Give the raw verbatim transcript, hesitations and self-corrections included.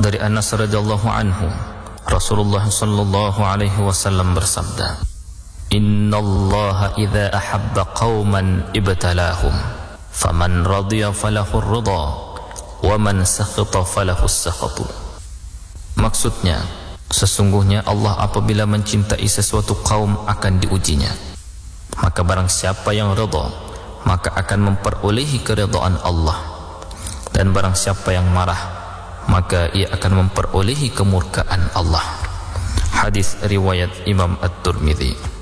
Dari Anas radhiyallahu anhu, Rasulullah sallallahu alaihi wasallam bersabda, "Innallaha idza ahabba qauman ibtalahum, faman radiya falahu ar-ridha, wa man sakhata falahu as-sakhatu." Maksudnya, sesungguhnya Allah apabila mencintai sesuatu kaum akan diujinya. Maka barang siapa yang ridha, maka akan memperolehi keridhaan Allah. Dan barang siapa yang marah, maka ia akan memperolehi kemurkaan Allah. Hadis riwayat Imam At-Tirmidzi.